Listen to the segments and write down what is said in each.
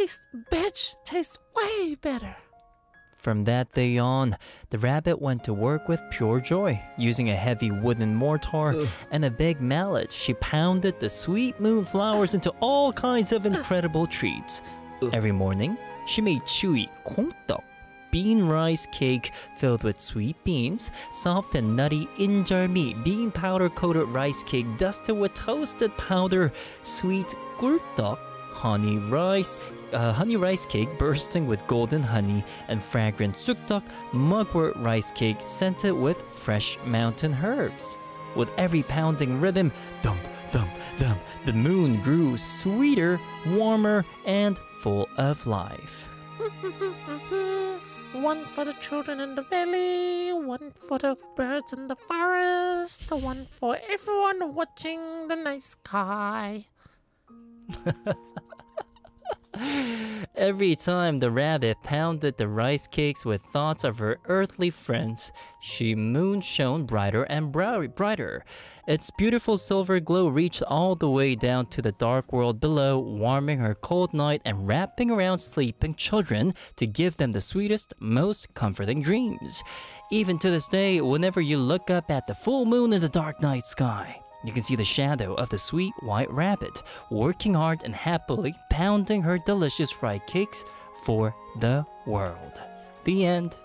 Bitch tastes way better. From that day on, the rabbit went to work with pure joy. Using a heavy wooden mortar and a big mallet, she pounded the sweet moonflowers into all kinds of incredible treats. Every morning, she made chewy 콩떡, bean rice cake filled with sweet beans, soft and nutty 인절미, bean powder coated rice cake dusted with toasted powder, sweet 꿀떡, honey rice cake bursting with golden honey, and fragrant 쑥떡, mugwort rice cake scented with fresh mountain herbs. With every pounding rhythm, thump, thump, thump, the moon grew sweeter, warmer, and full of life. One for the children in the valley, one for the birds in the forest, one for everyone watching the night sky. Every time the rabbit pounded the rice cakes with thoughts of her earthly friends, she moon shone brighter and brighter. Its beautiful silver glow reached all the way down to the dark world below, warming her cold night and wrapping around sleeping children to give them the sweetest, most comforting dreams. Even to this day, whenever you look up at the full moon in the dark night sky, you can see the shadow of the sweet white rabbit, working hard and happily pounding her delicious rice cakes for the world. The end.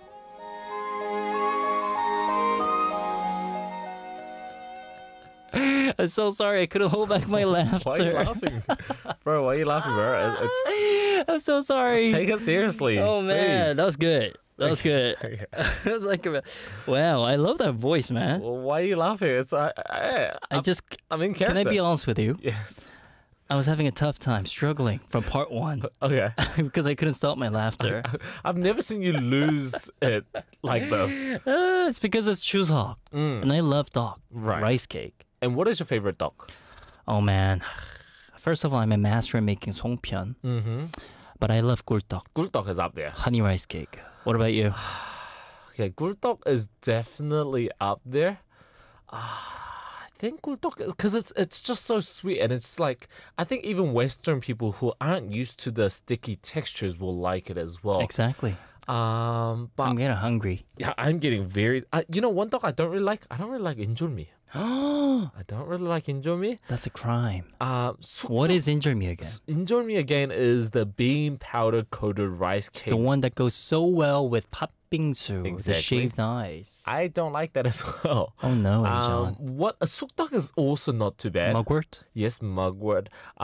I'm so sorry, I couldn't hold back my laughter. Why are you laughing? Bro, why are you laughing, bro? I'm so sorry. Take it seriously. Oh man, please. that was good. That was good. Okay. It was like, wow, I love that voice, man. Well, why are you laughing? It's I'm in character. Can I be honest with you? Yes. I was having a tough time struggling from part one Okay. because I couldn't stop my laughter. I've never seen you lose it like this. It's because it's Chuseok, and I love dog, Right. rice cake. And what is your favorite dog? Oh man, first of all, I'm a master at making songpyeon, but I love 꿀떡, Gultok is up there. honey rice cake. What about you? Okay, Gultok is definitely up there. I think Gultok is because it's just so sweet, and it's like I think even Western people who aren't used to the sticky textures will like it as well. Exactly. But I'm getting hungry. yeah, I'm getting very. You know, one dog I don't really like. I don't really like injolmi. I don't really like injolmi. That's a crime. 쑥떡. What is injolmi again? Injolmi again is the bean powder coated rice cake. The one that goes so well with patbingsu, the Exactly. shaved ice. I don't like that as well. Oh no, Asian. What a 쑥떡 is also not too bad. Mugwort? Yes, mugwort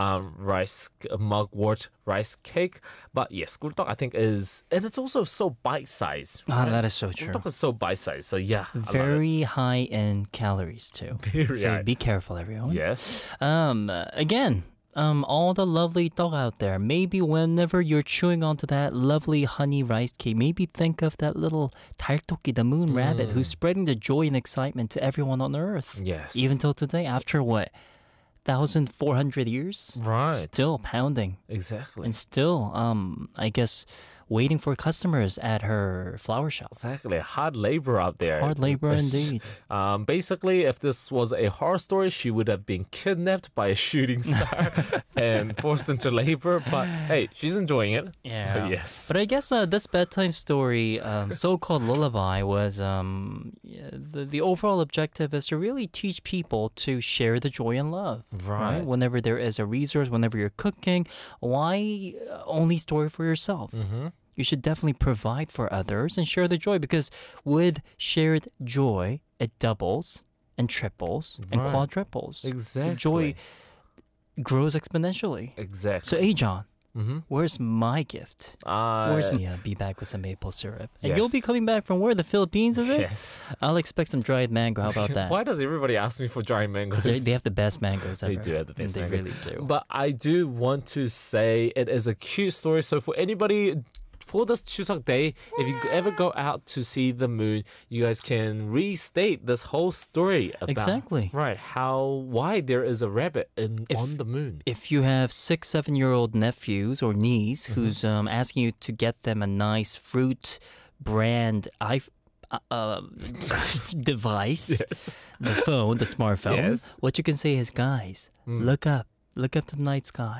rice cake. But yes, 꿀떡 I think is, and it's also so bite sized. Ah, that is so true. 꿀떡 is so bite sized. So yeah, I love it. Very high in calories too. Very so high. be careful, everyone. Yes. Again, all the lovely dog out there. Maybe whenever you're chewing onto that lovely honey rice cake, maybe think of that little 달토끼, the moon rabbit, who's spreading the joy and excitement to everyone on Earth. Yes. Even till today, after what, 1,400 years? Right. Still pounding. Exactly. And still, I guess, waiting for customers at her flower shop. Exactly. Hard labor out there. Hard labor indeed. Basically, if this was a horror story, she would have been kidnapped by a shooting star and forced into labor. But hey, she's enjoying it. So yes. But I guess this bedtime story, so-called lullaby, was the overall objective is to really teach people to share the joy and love. Right. Whenever there is a resource, whenever you're cooking, why only store for yourself? You should definitely provide for others and share the joy, because with shared joy, it doubles and triples and Right. quadruples. Exactly. The joy grows exponentially. Exactly. So, hey, John, where's my gift? Where's Uh, me? Be back with some maple syrup. And yes. you'll be coming back from where? The Philippines, is it? Yes. I'll expect some dried mango. How about that? Why does everybody ask me for dry mangoes? They have the best mangoes ever. They do have the best They mangoes. really do. But I do want to say it is a cute story. So for anybody, for this Chuseok day, if you ever go out to see the moon, you guys can restate this whole story about Exactly. right why there is a rabbit on the moon. If you have 6, 7-year-old nephews or niece who's asking you to get them a nice fruit brand device, Yes. the phone, the smartphone, Yes. what you can say is, guys, look up to the night sky.